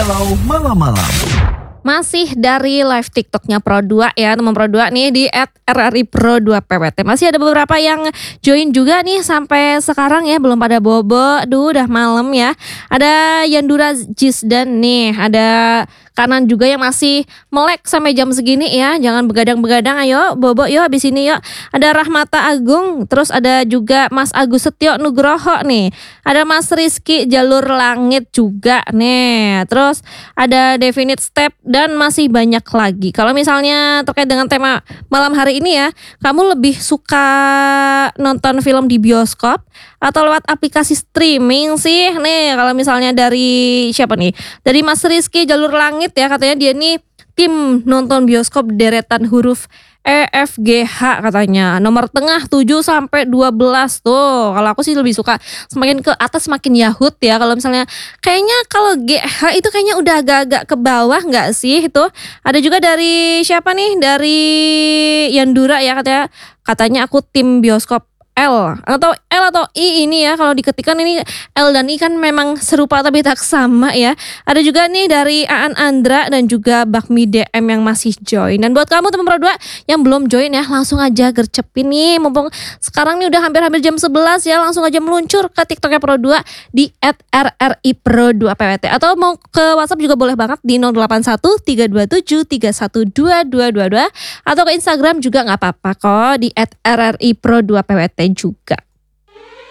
Galau Malam-Malam. Masih dari live TikToknya Pro2 ya, teman Pro2 nih di @RRI_Pro2PWT. Masih ada beberapa yang join juga nih sampai sekarang ya, belum pada bobo. Duh, udah malam ya. Ada Yandura Jisdan nih, ada Kanan juga yang masih melek sampai jam segini ya. Jangan begadang-begadang, ayo bobo yuk habis ini yuk. Ada Rahmata Agung, terus ada juga Mas Agus Setio Nugroho nih. Ada Mas Rizky Jalur Langit juga nih. Terus ada Definite Step dan masih banyak lagi. Kalau misalnya terkait dengan tema malam hari ini ya, kamu lebih suka nonton film di bioskop atau lewat aplikasi streaming sih? Nih kalau misalnya dari siapa nih? Dari Mas Rizky Jalur Langit ya, katanya dia nih tim nonton bioskop deretan huruf EFGH katanya. Nomor tengah 7 sampai 12 tuh. Kalau aku sih lebih suka semakin ke atas semakin Yahut ya. Kalau misalnya kayaknya kalau GH itu kayaknya udah agak-agak ke bawah enggak sih itu? Ada juga dari siapa nih? Dari Yandura ya, katanya aku tim bioskop L atau I ini ya, kalau diketikkan ini L dan I kan memang serupa tapi tak sama ya. Ada juga nih dari Aan Andra dan juga Bakmi DM yang masih join. Dan buat kamu teman Pro2 yang belum join ya, langsung aja gercepin nih, mumpung sekarang nih udah hampir jam 11 ya, langsung aja meluncur ke TikToknya Pro2 di @RRI_Pro2PWT, atau mau ke WhatsApp juga boleh banget di 081327312222, atau ke Instagram juga nggak apa-apa kok di @RRI_Pro2PWT juga.